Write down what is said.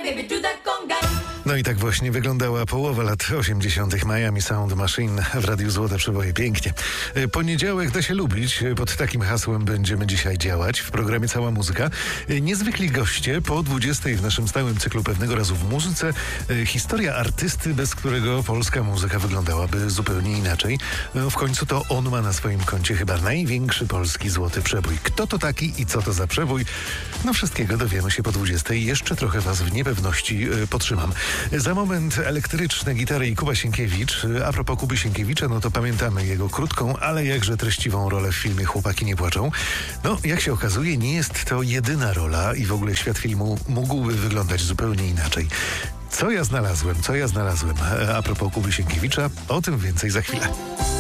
No i tak właśnie wyglądała połowa lat 80. Miami Sound Machine w Radiu Złote Przeboje. Pięknie. Poniedziałek da się lubić. Pod takim hasłem będziemy dzisiaj działać w programie Cała Muzyka. Niezwykli goście po 20 w naszym stałym cyklu Pewnego razu w muzyce. Historia artysty, bez którego polska muzyka wyglądałaby zupełnie inaczej. W końcu to on ma na swoim koncie chyba największy polski złoty przebój. Kto to taki i co to za przebój? No wszystkiego dowiemy się po 20. Jeszcze trochę was w niepewności potrzymam. Za moment elektryczne gitary i Kuba Sienkiewicz. A propos Kuby Sienkiewicza, no to pamiętamy jego krótką, ale jakże treściwą rolę w filmie Chłopaki nie płaczą. No, jak się okazuje, nie jest to jedyna rola i w ogóle świat filmu mógłby wyglądać zupełnie inaczej. Co ja znalazłem? A propos Kuby Sienkiewicza, o tym więcej za chwilę.